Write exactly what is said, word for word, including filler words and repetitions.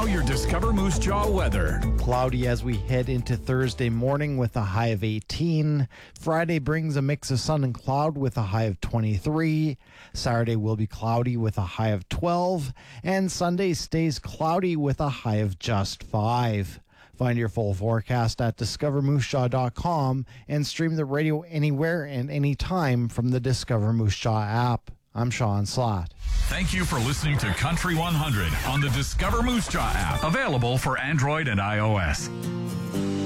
Now your Discover Moose Jaw weather. Cloudy as we head into Thursday morning with a high of eighteen. Friday brings a mix of sun and cloud with a high of twenty-three. Saturday will be cloudy with a high of twelve. And Sunday stays cloudy with a high of just five. Find your full forecast at discover moose jaw dot com and stream the radio anywhere and anytime from the Discover Moose Jaw app. I'm Sean Slott. Thank you for listening to Country one hundred on the Discover Moose Jaw app, available for Android and iOS.